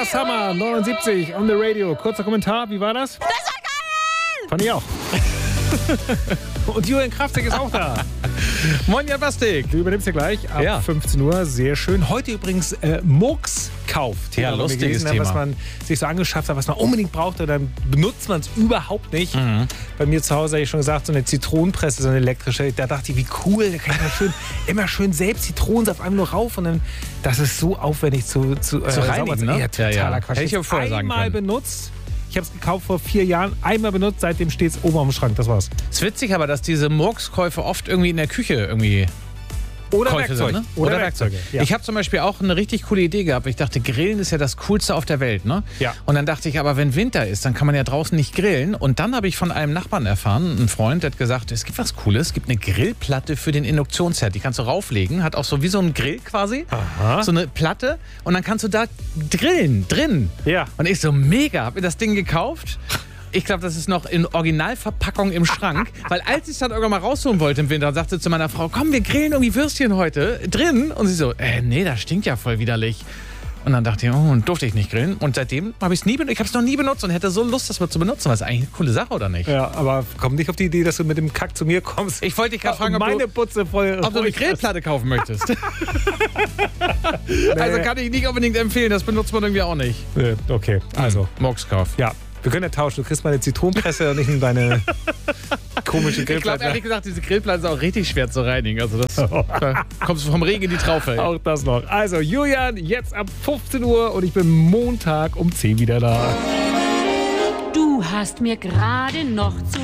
Summer 79 on the radio. Kurzer Kommentar, wie war das? Das war geil! Fand ich auch. Und Julian Kraftzig ist auch da. Moin, Jan Bastik. Du übernimmst ja gleich ab 15 Uhr. Sehr schön. Heute übrigens Murks-Kauf. Ja, lustiges Thema. Was man sich so angeschafft hat, was man unbedingt braucht, dann benutzt man es überhaupt nicht. Bei mir zu Hause habe ich schon gesagt, so eine Zitronenpresse, so eine elektrische. Da dachte ich, wie cool, da kann ich immer schön selbst Zitronensaft einfach nur rauf. Und dann, das ist so aufwendig zu reinigen, ne? Ja, totaler Quatsch. Hätte ich ja vorher sagen können. Einmal benutzt. Ich habe es gekauft vor 4 Jahren, einmal benutzt, seitdem steht es oben am Schrank. Das war's. Es ist witzig aber, dass diese Murks-Käufe oft irgendwie in der Küche irgendwie Oder Käufe Werkzeug. sind, ne? Oder Werkzeuge. Ja. Ich habe zum Beispiel auch eine richtig coole Idee gehabt. Ich dachte, Grillen ist ja das Coolste auf der Welt, ne? Ja. Und dann dachte ich, aber wenn Winter ist, dann kann man ja draußen nicht grillen. Und dann habe ich von einem Nachbarn erfahren, ein Freund, der hat gesagt, es gibt was Cooles, es gibt eine Grillplatte für den Induktionsherd. Die kannst du rauflegen, hat auch so wie so ein Grill quasi. Aha. So eine Platte und dann kannst du da grillen, drin. Ja. Und ich so, mega, hab mir das Ding gekauft. Ich glaube, das ist noch in Originalverpackung im Schrank. Weil als ich es dann irgendwann mal rausholen wollte im Winter, sagte zu meiner Frau, komm, wir grillen irgendwie Würstchen heute drin. Und sie so, nee, das stinkt ja voll widerlich. Und dann dachte ich, und durfte ich nicht grillen. Und seitdem habe ich es nie benutzt. Ich habe es noch nie benutzt und hätte so Lust, das mal zu benutzen. Das ist eigentlich eine coole Sache, oder nicht? Ja, aber komm nicht auf die Idee, dass du mit dem Kack zu mir kommst. Ich wollte dich gerade fragen, meine Putze voll. ob du eine Grillplatte kaufen möchtest. Also kann ich nicht unbedingt empfehlen. Das benutzt man irgendwie auch nicht. Okay, also. Murks-Kauf. Ja, wir können ja tauschen. Du kriegst meine Zitronenpresse und ich nehme deine komische Ich glaube, Grillplatte. ehrlich gesagt, diese Grillplatte ist auch richtig schwer zu reinigen. Also da kommst du vom Regen in die Traufe. Auch das noch. Also, Julian, jetzt ab 15 Uhr und ich bin Montag um 10 wieder da. Du hast mir gerade noch zu